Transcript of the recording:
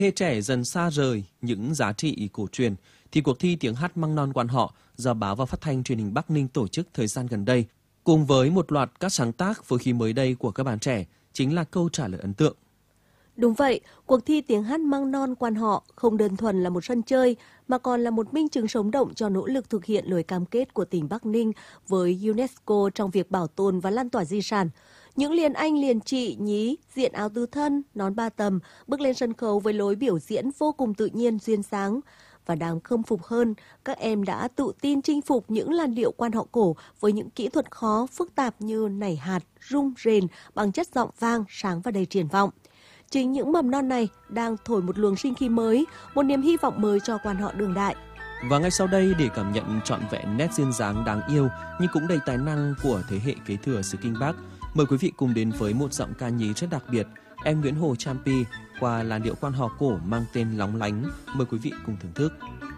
Thế trẻ dần xa rời những giá trị cổ truyền, thì cuộc thi tiếng hát Măng Non Quan Họ do Báo và Phát thanh Truyền hình Bắc Ninh tổ chức thời gian gần đây, cùng với một loạt các sáng tác phối khí mới đây của các bạn trẻ, chính là câu trả lời ấn tượng. Đúng vậy, cuộc thi tiếng hát Măng Non Quan Họ không đơn thuần là một sân chơi, mà còn là một minh chứng sống động cho nỗ lực thực hiện lời cam kết của tỉnh Bắc Ninh với UNESCO trong việc bảo tồn và lan tỏa di sản. Những liền anh liền chị nhí, diện áo tứ thân, nón ba tầm, bước lên sân khấu với lối biểu diễn vô cùng tự nhiên, duyên dáng. Và đáng khâm phục hơn, các em đã tự tin chinh phục những làn điệu quan họ cổ với những kỹ thuật khó, phức tạp như nảy hạt, rung, rền bằng chất giọng vang, sáng và đầy triển vọng. Chính những mầm non này đang thổi một luồng sinh khí mới, một niềm hy vọng mới cho quan họ đương đại. Và ngay sau đây, để cảm nhận trọn vẹn nét duyên dáng đáng yêu nhưng cũng đầy tài năng của thế hệ kế thừa xứ Kinh Bắc, mời quý vị cùng đến với một giọng ca nhí rất đặc biệt, em Nguyễn Hồ Champi qua làn điệu quan họ cổ mang tên Lóng Lánh. Mời quý vị cùng thưởng thức.